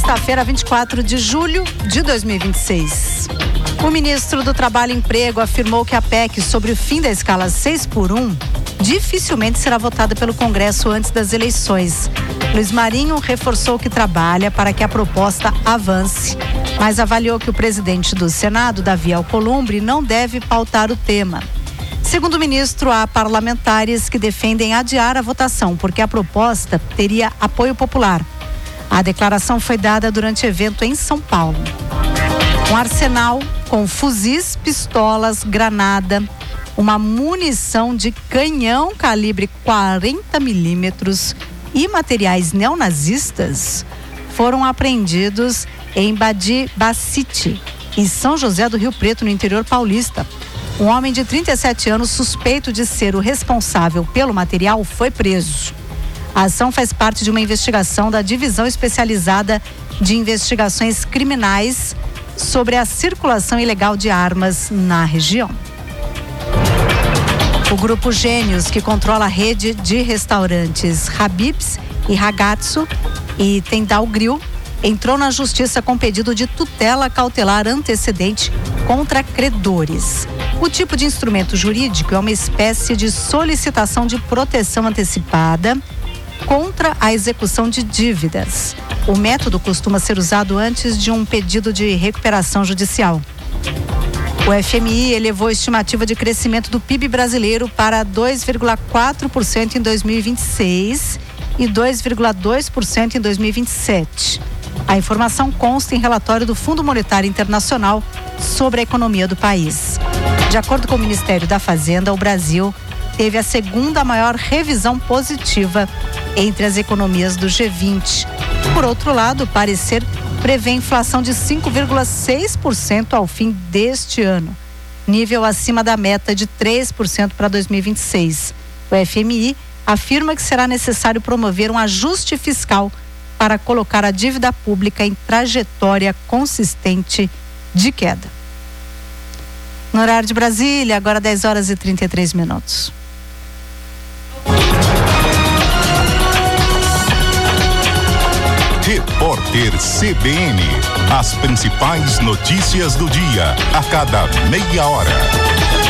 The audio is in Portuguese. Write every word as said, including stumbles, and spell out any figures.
sexta-feira, vinte e quatro de julho de dois mil e vinte e seis. O ministro do Trabalho e Emprego afirmou que a P E C sobre o fim da escala seis por um dificilmente será votada pelo Congresso antes das eleições. Luiz Marinho reforçou que trabalha para que a proposta avance, mas avaliou que o presidente do Senado, Davi Alcolumbre, não deve pautar o tema. Segundo o ministro, há parlamentares que defendem adiar a votação, porque a proposta teria apoio popular. A declaração foi dada durante evento em São Paulo. Um arsenal com fuzis, pistolas, granada, uma munição de canhão calibre quarenta milímetros e materiais neonazistas foram apreendidos em Badibacite e São José do Rio Preto, no interior paulista. Um homem de trinta e sete anos, suspeito de ser o responsável pelo material, foi preso. A ação faz parte de uma investigação da Divisão Especializada de Investigações Criminais sobre a circulação ilegal de armas na região. O grupo Gênios, que controla a rede de restaurantes Habib's e Ragazzo e Tendal Grill, entrou na justiça com pedido de tutela cautelar antecedente contra credores. O tipo de instrumento jurídico é uma espécie de solicitação de proteção antecipada contra a execução de dívidas. O método costuma ser usado antes de um pedido de recuperação judicial. O F M I elevou a estimativa de crescimento do P I B brasileiro para dois vírgula quatro por cento em dois mil e vinte e seis e dois vírgula dois por cento em dois mil e vinte e sete. A informação consta em relatório do Fundo Monetário Internacional sobre a economia do país. De acordo com o Ministério da Fazenda, o Brasil teve a segunda maior revisão positiva entre as economias do G vinte. Por outro lado, o parecer prevê inflação de cinco vírgula seis por cento ao fim deste ano, nível acima da meta de três por cento para dois mil e vinte e seis. O F M I afirma que será necessário promover um ajuste fiscal para colocar a dívida pública em trajetória consistente de queda. No horário de Brasília, agora dez horas e trinta e três minutos. Repórter C B N. As principais notícias do dia, a cada meia hora.